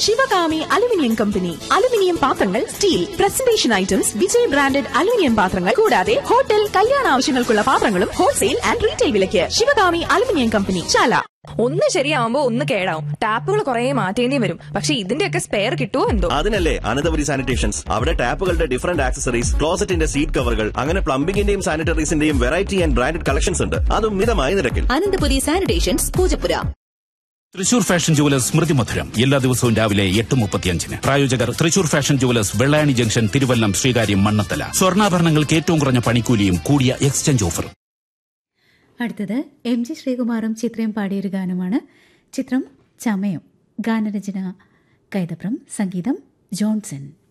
Sivakami aluminium company. Aluminium പാത്രങ്ങൾ, steel, presentation items, Vijay branded aluminium പാത്രങ്ങൾ കൂടാതെ ഹോട്ടൽ, കല്യാണ ആവശ്യങ്ങൾക്കുള്ള പാത്രങ്ങളും ഹോൾസെയിൽ ആൻഡ് റീറ്റെയിൽ വിലയ്ക്ക്. ശിവകാമി അലുമിനിയം കമ്പനി, ചാല. ഒന്ന് ശരിയാവുമ്പോ ഒന്ന് കേടാവും. ടാപ്പുകൾ കുറെ മാറ്റേണ്ടി വരും. പക്ഷെ ഇതിന്റെയൊക്കെ സ്പെയർ കിട്ടുമോ എന്തോ. അതിനല്ലേ അനന്തപുരി സാനിറ്റേഷൻസ്. അവിടെ ടാപ്പുകളുടെ ഡിഫറന്റ് ആക്സസറീസ്, ക്ലോസറ്റിന്റെ സീറ്റ് കവറുകൾ, അങ്ങനെ പ്ലംബിംഗിന്റെയും സാനിറ്ററീസിന്റെയും വെറൈറ്റി ആൻഡ് ബ്രാൻഡഡ് കളക്ഷൻസ് ഉണ്ട്. അതും മിതമായ നിരക്കിൽ. Ananthapuri sanitations, Poojappura. Thrissur fashion jewellers സ്മൃതി മധുരം എല്ലാ ദിവസവും രാവിലെ 8:35. പ്രായോജകർ Thrissur fashion jewellers, Vellayani junction, Thiruvallam, Sreekaryam, Mannathala. സ്വർണ്ണാഭരണങ്ങൾക്ക് ഏറ്റവും കുറഞ്ഞ പണിക്കൂലിയും കൂടിയ എക്സ്ചേഞ്ച് ഓഫറും. അടുത്തത് MG ശ്രീകുമാറും ചിത്രയും പാടിയൊരു ഗാനമാണ്. ചിത്രം ചമയം. ഗാനരചന കൈതപ്രം, സംഗീതം ജോൺസൺ.